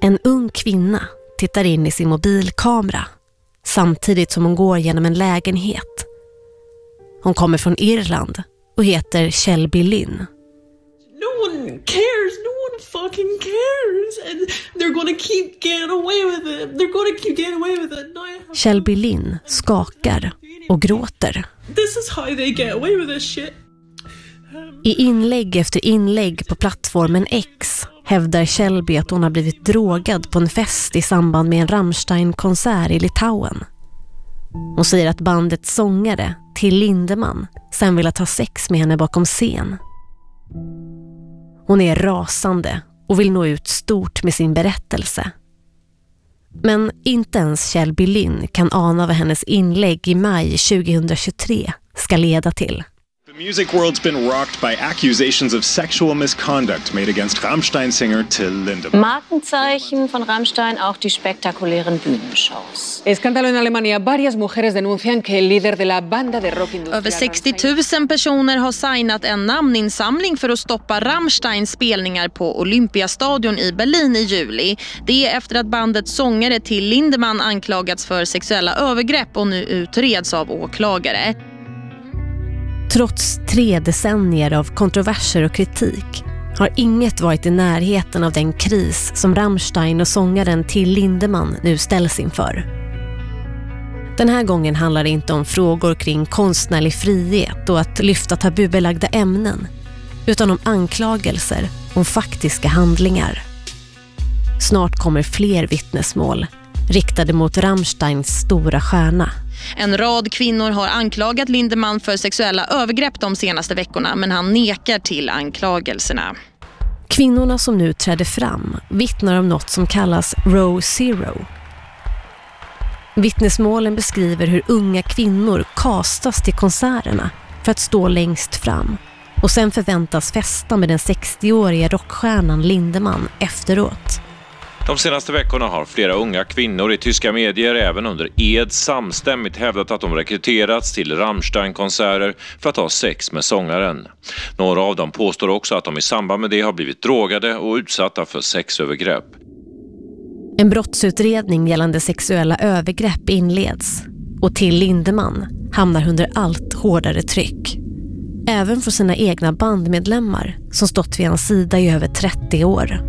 En ung kvinna tittar in i sin mobilkamera samtidigt som hon går genom en lägenhet. Hon kommer från Irland och heter Shelby Lynn. No one cares. No one fucking cares. And they're going to keep getting away with it. They're going to keep getting away with it. Shelby Lynn skakar och gråter. This is how they get away with this shit. I inlägg efter inlägg på plattformen X hävdar Shelby att hon har blivit drogad på en fest i samband med en Rammstein-konsert i Litauen. Hon säger att bandets sångare, Till Lindemann, sen vill ha sex med henne bakom scen. Hon är rasande och vill nå ut stort med sin berättelse. Men inte ens Shelby Lynn kan ana vad hennes inlägg i maj 2023 ska leda till. The music world's been rocked by accusations of sexual misconduct made against Rammstein singer Till Lindemann. Markenzeichen von Rammstein auch die spektakulären Bühnenshows. Escándalo en Alemania. Varias mujeres denuncian que el líder de la banda de rock industrial... Över 60 000 personer har signat en namninsamling för att stoppa Rammsteins spelningar på Olympiastadion i Berlin i juli. Det är efter att bandets sångare Till Lindemann anklagats för sexuella övergrepp och nu utreds av åklagare. Trots 3 decennier av kontroverser och kritik har inget varit i närheten av den kris som Rammstein och sångaren Till Lindemann nu ställs inför. Den här gången handlar det inte om frågor kring konstnärlig frihet och att lyfta tabubelagda ämnen, utan om anklagelser om faktiska handlingar. Snart kommer fler vittnesmål riktade mot Rammsteins stora stjärna. En rad kvinnor har anklagat Lindemann för sexuella övergrepp de senaste veckorna, men han nekar till anklagelserna. Kvinnorna som nu trädde fram vittnar om något som kallas Row Zero. Vittnesmålen beskriver hur unga kvinnor kastas till konserterna för att stå längst fram och sen förväntas festa med den 60-åriga rockstjärnan Lindemann efteråt. De senaste veckorna har flera unga kvinnor i tyska medier även under ed samstämmigt hävdat att de rekryterats till Rammstein-konserter för att ha sex med sångaren. Några av dem påstår också att de i samband med det har blivit drogade och utsatta för sexövergrepp. En brottsutredning gällande sexuella övergrepp inleds och Till Lindemann hamnar under allt hårdare tryck. Även för sina egna bandmedlemmar som stått vid hans sida i över 30 år.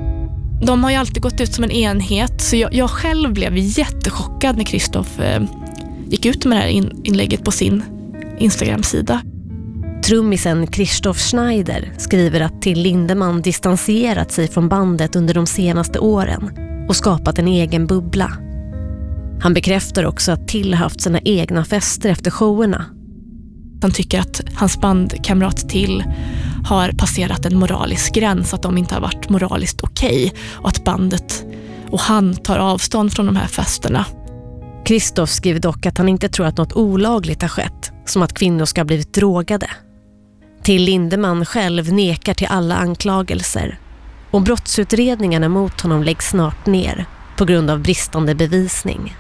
De har ju alltid gått ut som en enhet, så jag själv blev jättechockad när Christoph gick ut med det här inlägget på sin Instagram-sida. Trummisen Christoph Schneider skriver att Till Lindemann distanserat sig från bandet under de senaste åren och skapat en egen bubbla. Han bekräftar också att Till haft sina egna fester efter showerna. Han tycker att hans bandkamrat Till har passerat en moralisk gräns, att de inte har varit moraliskt okej, och att bandet och han tar avstånd från de här festerna. Christoph skriver dock att han inte tror att något olagligt har skett, som att kvinnor ska ha blivit drogade. Till Lindemann själv nekar till alla anklagelser och brottsutredningarna mot honom läggs snart ner på grund av bristande bevisning.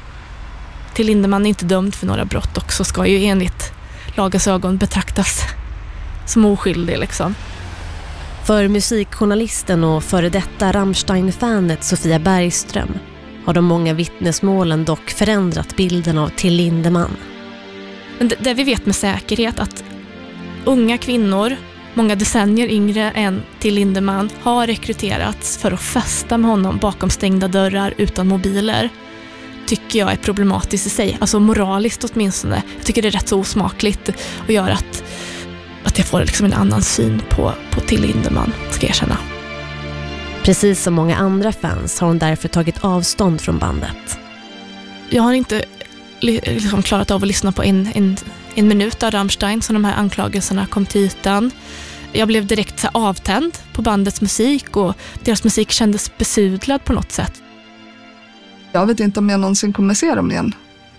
Till Lindemann är inte dömd för några brott och så ska ju enligt lagens ögon betraktas som oskyldig liksom. För musikjournalisten och före detta Rammstein-fanet Sofia Bergström har de många vittnesmålen dock förändrat bilden av Till Lindemann. Men det vi vet med säkerhet att unga kvinnor, många decennier yngre än Till Lindemann, har rekryterats för att festa med honom bakom stängda dörrar utan mobiler, tycker jag är problematiskt i sig. Alltså moraliskt åtminstone. Jag tycker det är rätt så osmakligt och gör att jag får liksom en annan syn på Till Lindemann, ska jag känna. Precis som många andra fans har hon därför tagit avstånd från bandet. Jag har inte liksom klarat av att lyssna på en minut av Rammstein som de här anklagelserna kom till ytan. Jag blev direkt så avtänd på bandets musik och deras musik kändes besudlad på något sätt. Jag vet inte om jag någonsin kommer se dem igen.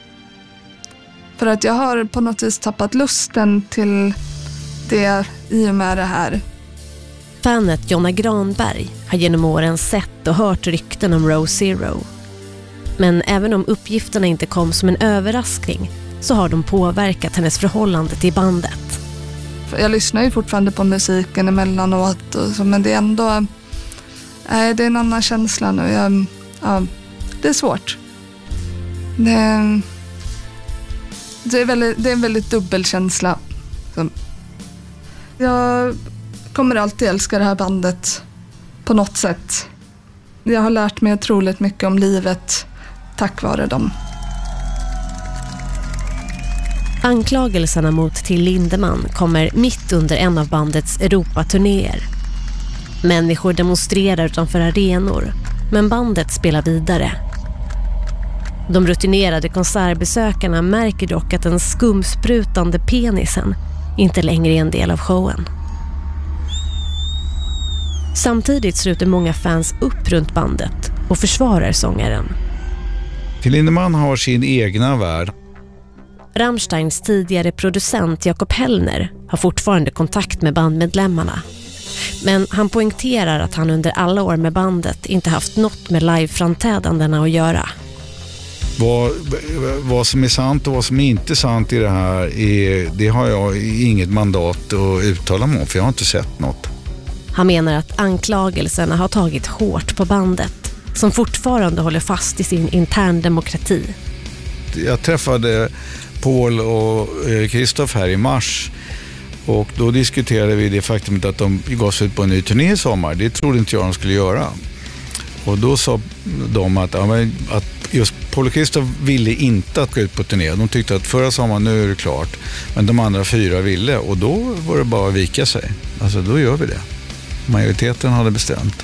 För att jag har på något vis tappat lusten till det i och med det här. Fanet Jonna Granberg har genom åren sett och hört rykten om Row Zero. Men även om uppgifterna inte kom som en överraskning så har de påverkat hennes förhållande till bandet. Jag lyssnar ju fortfarande på musiken emellanåt och så, men det är ändå Nej, det är en annan känsla nu. Det är svårt. Det är en väldigt dubbel känsla. Jag kommer alltid älska det här bandet på något sätt. Jag har lärt mig otroligt mycket om livet tack vare dem. Anklagelserna mot Till Lindemann kommer mitt under en av bandets Europaturnéer. Människor demonstrerar utanför arenor, men bandet spelar vidare. De rutinerade konsertbesökarna märker dock att den skumsprutande penisen inte längre är en del av showen. Samtidigt sluter många fans upp runt bandet och försvarar sångaren. Till Lindemann har sin egna värld. Rammsteins tidigare producent Jakob Hellner har fortfarande kontakt med bandmedlemmarna. Men han poängterar att han under alla år med bandet inte haft något med liveframträdandena att göra. Vad som är sant och vad som är inte sant i det här, det har jag inget mandat att uttala mig om, för jag har inte sett något. Han menar att anklagelserna har tagit hårt på bandet, som fortfarande håller fast i sin intern demokrati. Jag träffade Paul och Christoph här i mars, och då diskuterade vi det faktumet att de gav sig ut på en ny turné i sommar. Det trodde inte jag de skulle göra. Och då sa de att just Paul och Christoph ville inte att gå ut på turné. De tyckte att förra sommaren, nu är det klart. Men de andra 4 ville, och då var det bara att vika sig. Alltså då gör vi det. Majoriteten hade bestämt.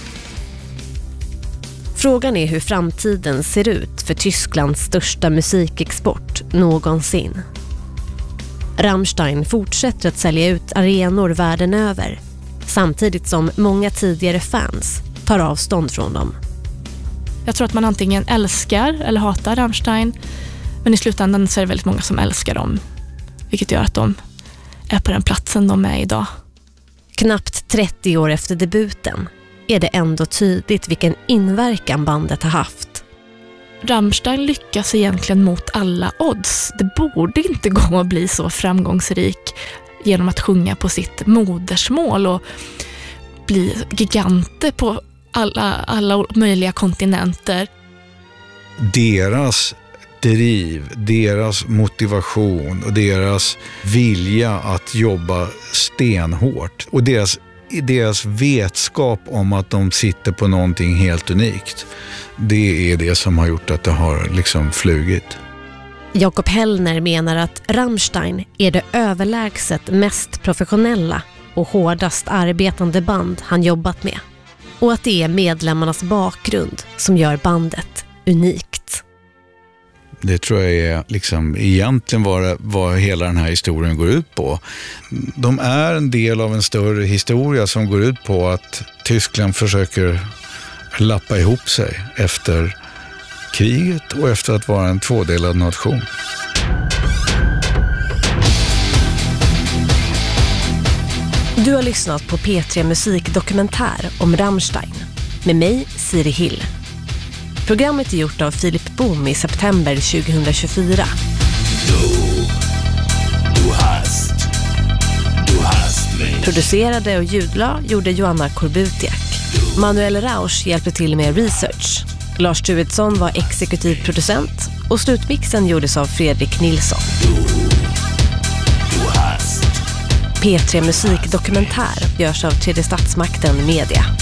Frågan är hur framtiden ser ut för Tysklands största musikexport någonsin. Rammstein fortsätter att sälja ut arenor världen över, samtidigt som många tidigare fans tar avstånd från dem. Jag tror att man antingen älskar eller hatar Rammstein, men i slutändan så är det väldigt många som älskar dem, vilket gör att de är på den platsen de är idag. Knappt 30 år efter debuten är det ändå tydligt vilken inverkan bandet har haft. Rammstein lyckas egentligen mot alla odds. Det borde inte gå att bli så framgångsrik genom att sjunga på sitt modersmål och bli giganter på alla möjliga kontinenter. Deras driv, deras motivation och deras vilja att jobba stenhårt och deras vetskap om att de sitter på någonting helt unikt, det är det som har gjort att det har liksom flugit. Jakob Hellner menar att Rammstein är det överlägset mest professionella och hårdast arbetande band han jobbat med, och att det är medlemmarnas bakgrund som gör bandet unikt. Det tror jag är liksom egentligen vad hela den här historien går ut på. De är en del av en större historia som går ut på att Tyskland försöker lappa ihop sig efter kriget och efter att vara en tvådelad nation. Du har lyssnat på P3 Musikdokumentär om Rammstein med mig, Siri Hill. Programmet är gjort av Filip Bohm i september 2024. Du hast mich. Producerade och ljudla gjorde Joanna Korbutiak. Manuel Rausch hjälpte till med research. Lars Tuvidsson var exekutiv producent och slutmixen gjordes av Fredrik Nilsson. Du hast. P3 Musikdokumentär görs av Tredje Statsmakten Media.